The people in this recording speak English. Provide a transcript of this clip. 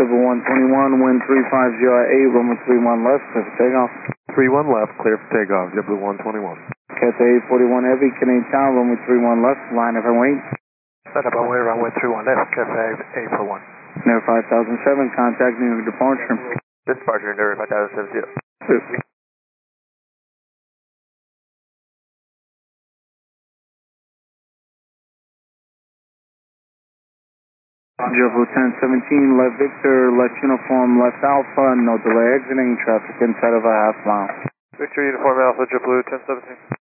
JetBlue 121, wind 350 runway 31 left, clear for takeoff. 31 left, clear for takeoff, JetBlue 121. Cathay 841 Heavy, Canadian Tower, runway 31 left, line up and wait. Set up runway 31 left, Cathay 841. Near 5007, contact New York departure. Departure, near 5070. JetBlue 1017, left Victor, left uniform, left Alpha, no delay exiting, traffic inside of a half mile. Victor Uniform Alpha, JetBlue 1017.